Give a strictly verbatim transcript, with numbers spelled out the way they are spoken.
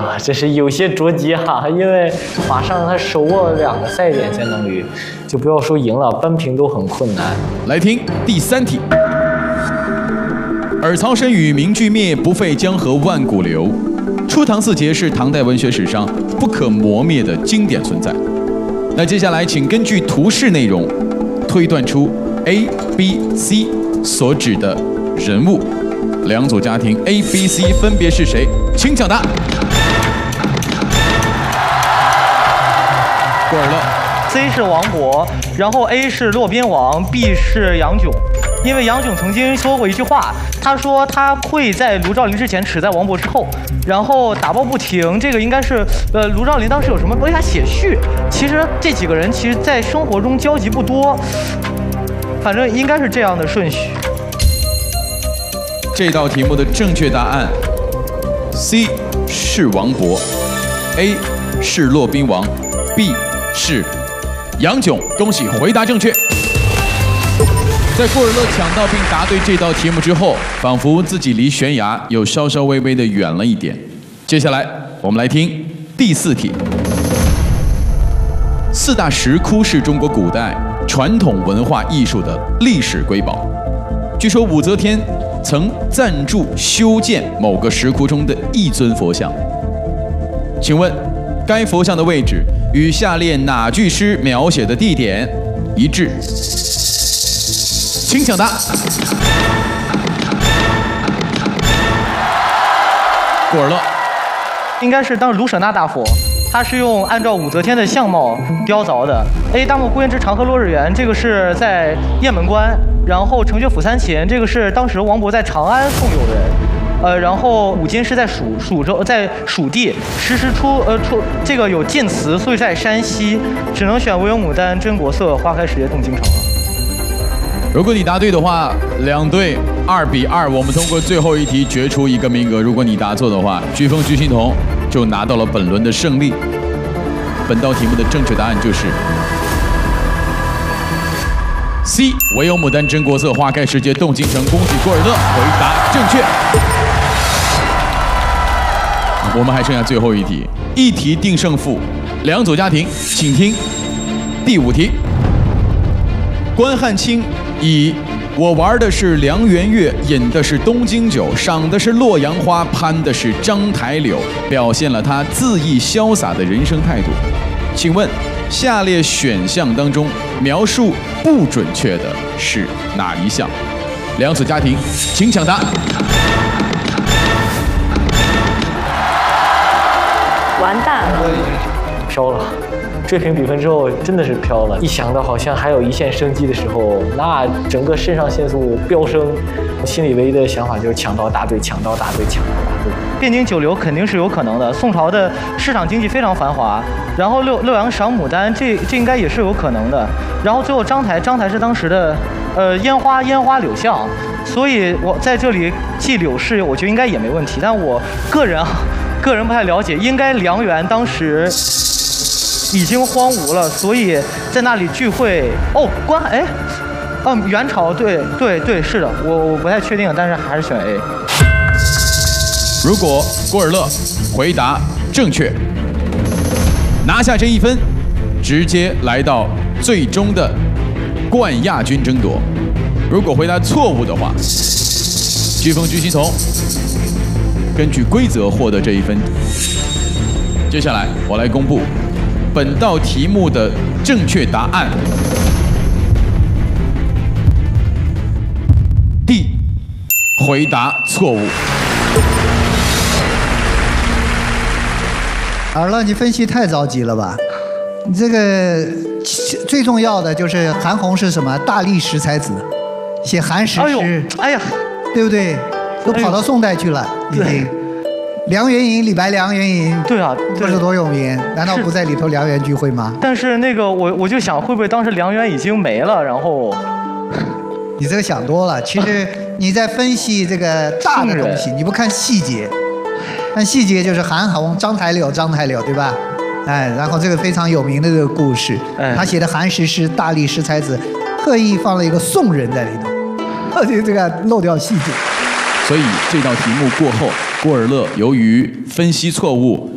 呀，这是有些着急哈、啊，因为马上他手握两个赛点，相当于就不要说赢了，扳平都很困难。 来听第三题。尔曹生语，名句灭，不废江河万古流。初唐四杰是唐代文学史上不可磨灭的经典存在。那接下来，请根据图示内容推断出 A、B、C 所指的人物。两组家庭 A、B、C 分别是谁？请抢答。郭尔乐 ，C 是王勃，然后 A 是骆宾王 ，B 是杨炯。因为杨炯曾经说过一句话，他说他会在卢照邻之前，耻在王勃之后。然后打抱不停，这个应该是呃卢照邻当时有什么为他写序。其实这几个人其实在生活中交集不多，反正应该是这样的顺序。 这道题目的正确答案 C 是王勃 ，A 是骆宾王 ，B 是杨炯。恭喜回答正确。在郭尔乐抢到并答对这道题目之后，仿佛自己离悬崖又稍稍微微的远了一点。接下来我们来听第四题。四大石窟是中国古代传统文化艺术的历史瑰宝。据说武则天曾赞助修建某个石窟中的一尊佛像。请问，该佛像的位置与下列哪句诗描写的地点一致？请抢答。郭尔乐， 应该是当时卢舍那大佛，他是用按照武则天的相貌雕凿的。A 大漠孤烟直，长河落日圆，这个是在雁门关。然后城阙辅三秦，这个是当时王勃在长安送友人。呃，然后五金是在蜀蜀州，在蜀地。时时出呃出这个有晋祠，所以在山西，只能选唯有牡丹真国色，花开时节动京城了。 如果你答对的话，两队二比二，我们通过最后一题决出一个名额。如果你答错的话，飓风钜心彤就拿到了本轮的胜利。本道题目的正确答案就是 C， 唯有牡丹真国色，花开时节动京城。恭喜郭尔乐回答正确。我们还剩下最后一题，一题定胜负。两组家庭，请听第五题。关汉卿以我玩的是梁园月，饮的是东京酒，赏的是洛阳花，攀的是章台柳，表现了他恣意潇洒的人生态度。请问下列选项当中描述不准确的是哪一项？两组家庭请抢答。 完蛋了， 飘了。追平比分之后真的是飘了，一想到好像还有一线生机的时候，那整个肾上腺素飙升，心里唯一的想法就是抢到答对，抢到答对，抢到答对。 汴京九流肯定是有可能的，宋朝的市场经济非常繁华，然后六六阳赏牡丹，这这应该也是有可能的。然后最后章台，章台是当时的呃烟花烟花柳巷，所以我在这里记柳氏，我觉得应该也没问题。但我个人啊，个人不太了解，应该梁园当时已经荒芜了，所以在那里聚会。哦，关哎，嗯，元朝，对对对，是的，我我不太确定，但是还是选 A。 如果郭尔乐回答正确，拿下这一分，直接来到最终的冠亚军争夺。如果回答错误的话，飓风钜心彤根据规则获得这一分。接下来我来公布本道题目的正确答案。D， 回答错误。 尔乐，你分析太着急了吧？你这个最重要的就是韩红是什么？大历十才子，写韩诗诗， 哎呀， 对不对？都跑到宋代去了，已经。梁元银，李白梁元银， 对啊， 不是多有名？难道不在里头梁园聚会吗？ 但是那个我我就想，会不会当时梁园已经没了？然后你这个想多了。其实你在分析这个大的东西，你不看细节。看细节就是韩红、章台柳、章台柳，对吧？哎，然后这个非常有名的这个故事，哎、他写的韩诗诗大历十才子，特意放了一个宋人在里头，这这个漏掉细节。 所以这道题目过后，郭尔乐由于分析错误，